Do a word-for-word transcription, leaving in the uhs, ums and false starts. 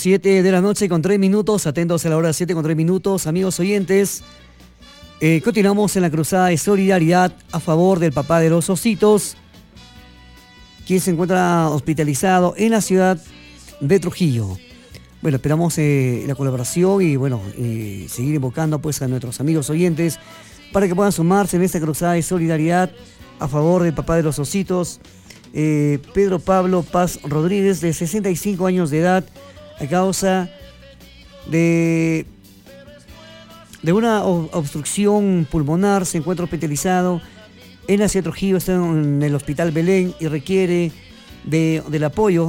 siete de la noche con tres minutos, atentos a la hora siete con tres minutos, amigos oyentes. Eh, continuamos en la cruzada de solidaridad a favor del papá de los ositos, quien se encuentra hospitalizado en la ciudad de Trujillo. Bueno, esperamos eh, la colaboración y bueno, eh, seguir invocando pues a nuestros amigos oyentes para que puedan sumarse en esta cruzada de solidaridad a favor del papá de los ositos. Eh, Pedro Pablo Paz Rodríguez, de sesenta y cinco años de edad, a causa de, de una obstrucción pulmonar, se encuentra hospitalizado en la ciudad de Trujillo, está en el Hospital Belén y requiere de, del apoyo